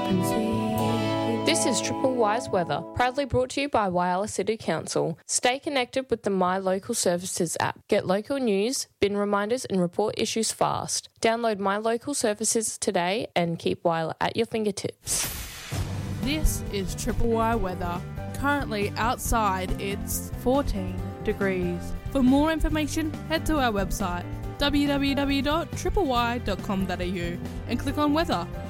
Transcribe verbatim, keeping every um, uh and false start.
frequency. This is Triple Wise Weather, proudly brought to you by Whyalla City Council. Stay connected with the My Local Services app. Get local news, bin reminders and report issues fast. Download My Local Services today and keep Whyalla at your fingertips. This is Triple Y Weather. Currently outside it's fourteen degrees. For more information, head to our website w w w dot triple y dot com dot a u and click on weather.